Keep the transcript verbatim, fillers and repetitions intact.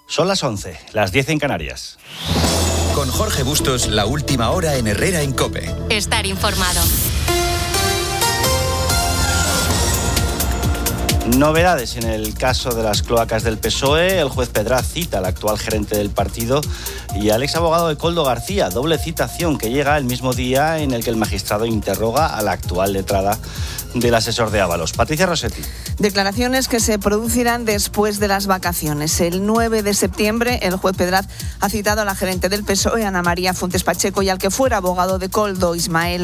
Son las once, las diez en Canarias. Con Jorge Bustos, la última hora en Herrera en COPE. Estar informado. Novedades en el caso de las cloacas del P S O E. El juez Pedraz cita al actual gerente del partido y al exabogado de Koldo García. Doble citación que llega el mismo día en el que el magistrado interroga a la actual letrada del asesor de Ábalos. Patricia Rossetti. Declaraciones que se producirán después de las vacaciones. El nueve de septiembre, el juez Pedraz ha citado a la gerente del P S O E, Ana María Fuentes Pacheco, y al que fuera abogado de Koldo, Ismael